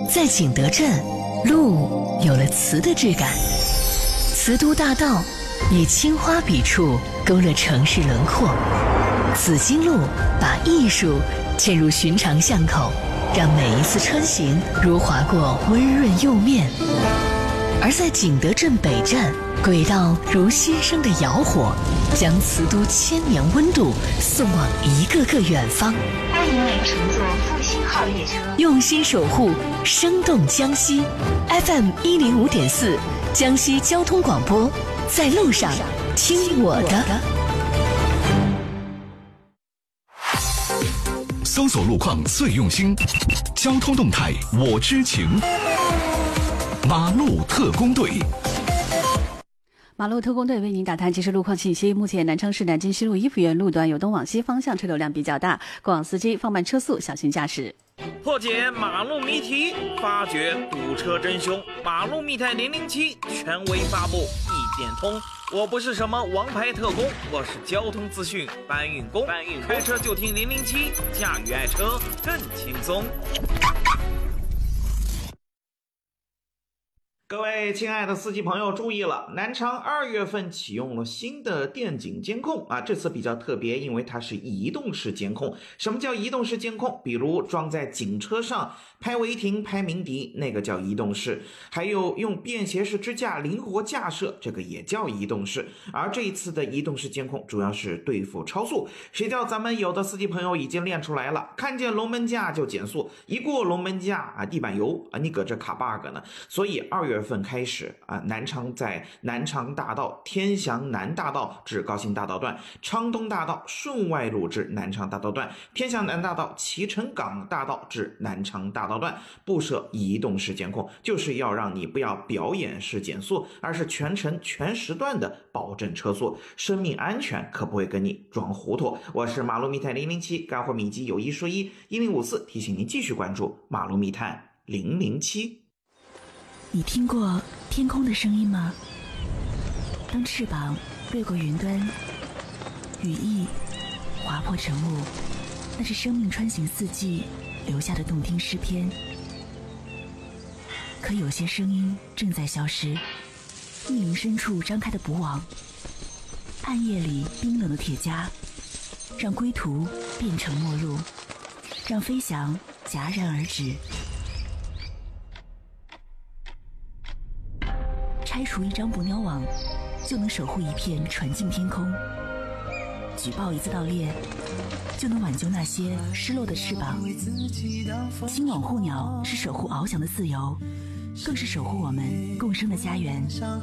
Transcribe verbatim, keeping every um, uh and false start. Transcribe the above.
在景德镇，路有了瓷的质感。瓷都大道以青花笔触勾勒城市轮廓，紫金路把艺术嵌入寻常巷口，让每一次穿行如划过温润釉面。而在景德镇北站，轨道如新生的窑火，将瓷都千年温度送往一个个远方。 欢迎您乘坐复兴号列车， 用心守护生动江西。 F M 一零五点四，江西交通广播，在路上听我的。 搜索路况最用心，交通动态我知情。马路特工队。 马路特工队为您打探即时路况信息。目前南昌市南京西路一府园路段由东往西方向车流量比较大，过往司机放慢车速，小心驾驶。 破解马路谜题，发掘堵车真凶。马路密探零零七权威发布，一点通。我不是什么王牌特工，我是交通资讯搬运工。搬运开车就听零零七，驾驭爱车更轻松。各位亲爱的司机朋友注意了，南昌二月份启用了新的电警监控啊，这次比较特别，因为它是移动式监控。什么叫移动式监控？比如装在警车上拍违停、拍鸣笛，那个叫移动式；还有用便携式支架灵活架设，这个也叫移动式。而这一次的移动式监控主要是对付超速，谁叫咱们有的司机朋友已经练出来了，看见龙门架就减速，一过龙门架啊，地板油啊，你搁这卡 bug 呢。所以二月份开始啊，南昌在南昌大道、天祥南大道至高新大道段、昌东大道、顺外路至南昌大道段、天祥南大道、齐陈港大道至南昌大道段布设移动式监控，就是要让你不要表演式减速，而是全程全时段的保证车速，生命安全可不会跟你装糊涂。我是马路密探零零七，干货秘籍有一说一，一零五四提醒您继续关注马路密探零零七。 你听过天空的声音吗？当翅膀掠过云端，羽翼划破晨雾，那是生命穿行四季留下的动听诗篇。可有些声音正在消失，密林深处张开的捕网，暗夜里冰冷的铁枷，让归途变成陌路，让飞翔戛然而止。拆除一张捕鸟网，就能守护一片纯净天空；举报一次盗猎，就能挽救那些失落的翅膀。青网护鸟是守护翱翔的自由，更是守护我们共生的家园。